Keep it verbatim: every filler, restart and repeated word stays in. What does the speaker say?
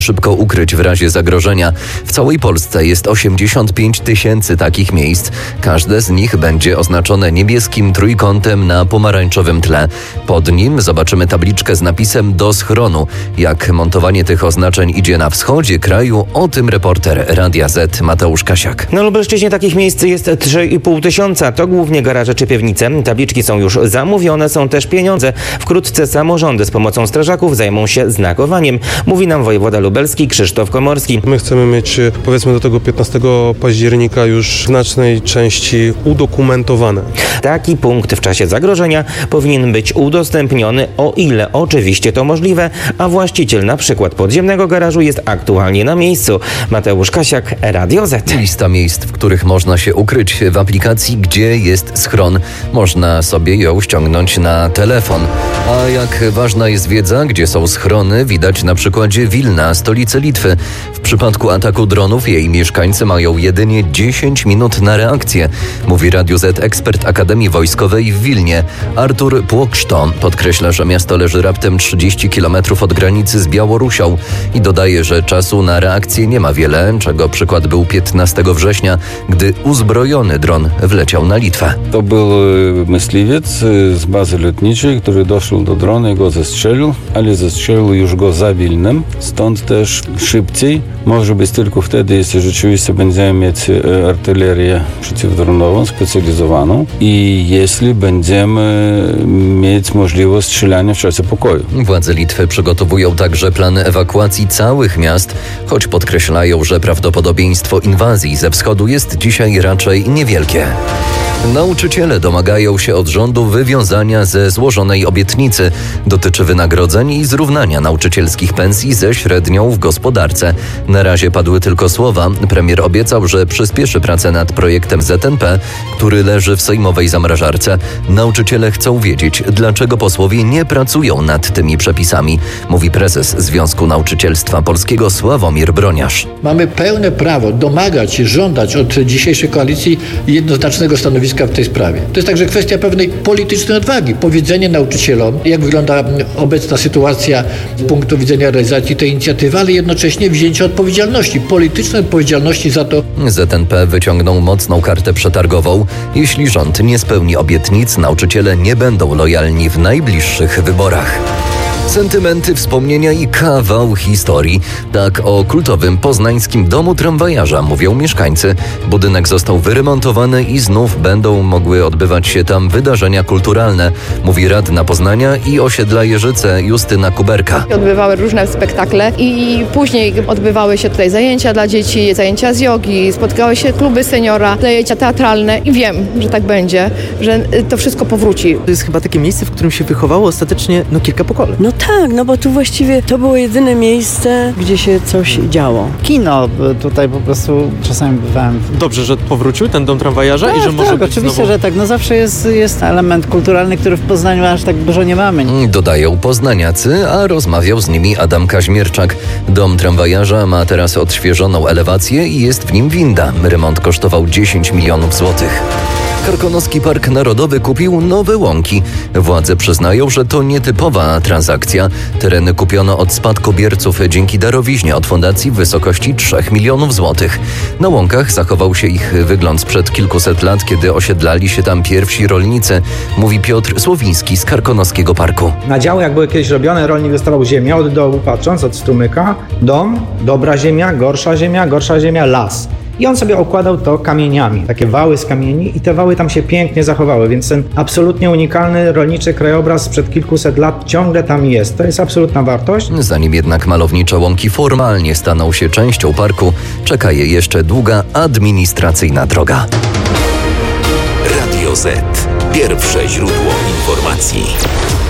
szybko ukryć w razie zagrożenia. W całej Polsce jest osiemdziesiąt pięć tysięcy takich miejsc. Każde z nich będzie oznaczone niebieskim trójkątem na pomarańczowym tle. Pod nim zobaczymy tabliczkę z napisem do schronu. Jak montowanie tych oznaczeń idzie na wschodzie kraju, o tym reporter Radia Z Mateusz Kasiak. Na Lubelszczyźnie takich miejsc jest trzy i pół tysiąca. To głównie garaże czy piwnice. Tabliczki są już zamówione, są też pieniądze. Wkrótce samorządy z pomocą strażaków zajmą się znakowaniem, mówi nam wojewoda lubelski Krzysztof Komorski. My chcemy mieć, powiedzmy, do tego piętnastego października już w znacznej części udokumentowane. Taki punkt w czasie zagrożenia powinien być udostępniony, o ile oczywiście to możliwe, a właściciel na przykład podziemnego garażu jest aktualnie na miejscu. Mateusz Kasiak, Radio Z. Lista miejsc, w których można się ukryć w aplikacji Gdzie jest schron. Można sobie ją ściągnąć na telefon. A jak ważna jest wiedza, gdzie są schrony, widać na przykładzie Wilna, stolicy Litwy. W przypadku ataku dronów jej mieszkańcy mają jedynie dziesięć minut na reakcję, mówi Radio Z ekspert Akademii Wojskowej w Wilnie. Artur Płokszto podkreśla, że miasto leży raptem trzydzieści kilometrów od granicy z Białorusią i dodaje, że czasu na reakcję nie ma wiele, czego przykład był piętnastego września, gdy uzbrojony dron wleciał na Litwę. To był myśliwiec z bazy lotniczej, który doszedł do drona i go zestrzelił, ale zestrzelił już go za Wilnem, stąd też szybciej. Może być tylko wtedy, jeśli rzeczywiście będziemy mieć artylerię przeciwdronową specjalizowaną i jeśli będziemy mieć możliwość strzelania w czasie pokoju. Władze Litwy przygotowują także plan ewakuacji całych miast, choć podkreślają, że prawdopodobieństwo inwazji ze wschodu jest dzisiaj raczej niewielkie. Nauczyciele domagają się od rządu wywiązania ze złożonej obietnicy. Dotyczy wynagrodzeń i zrównania nauczycielskich pensji ze średnią w gospodarce. Na razie padły tylko słowa. Premier obiecał, że przyspieszy pracę nad projektem Z N P, który leży w sejmowej zamrażarce. Nauczyciele chcą wiedzieć, dlaczego posłowie nie pracują nad tymi przepisami, mówi prezes Związku Nauczycielstwa Polskiego Sławomir Broniarz. Mamy pełne prawo domagać się, żądać od dzisiejszej koalicji jednoznacznego stanowiska w tej sprawie. To jest także kwestia pewnej politycznej odwagi. Powiedzenie nauczycielom, jak wygląda obecna sytuacja z punktu widzenia realizacji tej inicjatywy, ale jednocześnie wzięcie odpowiedzialności, politycznej odpowiedzialności za to. Z N P wyciągnął mocną kartę przetargową. Jeśli rząd nie spełni obietnic, nauczyciele nie będą lojalni w najbliższych wyborach. Sentymenty, wspomnienia i kawał historii. Tak o kultowym poznańskim domu tramwajarza mówią mieszkańcy. Budynek został wyremontowany i znów będą mogły odbywać się tam wydarzenia kulturalne, mówi radna Poznania i osiedla Jeżyce Justyna Kuberka. Odbywały różne spektakle i później odbywały się tutaj zajęcia dla dzieci, zajęcia z jogi, spotkały się kluby seniora, zajęcia teatralne i wiem, że tak będzie, że to wszystko powróci. To jest chyba takie miejsce, w którym się wychowało ostatecznie no, kilka pokoleń. No tak, no bo tu właściwie to było jedyne miejsce, gdzie się coś działo. Kino, tutaj po prostu czasami bywałem. Dobrze, że powrócił ten dom tramwajarza tak, i że tak, może być oczywiście, znowu... że tak. No zawsze jest, jest element kulturalny, który w Poznaniu aż tak dużo nie mamy. Dodają poznaniacy, a rozmawiał z nimi Adam Kaźmierczak. Dom tramwajarza ma teraz odświeżoną elewację i jest w nim winda. Remont kosztował dziesięć milionów złotych. Karkonoski Park Narodowy kupił nowe łąki. Władze przyznają, że to nietypowa transakcja. Tereny kupiono od spadkobierców dzięki darowiźnie od fundacji w wysokości trzech milionów złotych. Na łąkach zachował się ich wygląd sprzed kilkuset lat, kiedy osiedlali się tam pierwsi rolnicy, mówi Piotr Słowiński z Karkonoskiego Parku. Na działy, jak były kiedyś robione, rolnik dostawał ziemię od dołu, patrząc od strumyka, dom, dobra ziemia, gorsza ziemia, gorsza ziemia, las. I on sobie okładał to kamieniami, takie wały z kamieni i te wały tam się pięknie zachowały, więc ten absolutnie unikalny rolniczy krajobraz sprzed kilkuset lat ciągle tam jest. To jest absolutna wartość. Zanim jednak malownicze łąki formalnie staną się częścią parku, czeka je jeszcze długa administracyjna droga. Radio Z. Pierwsze źródło informacji.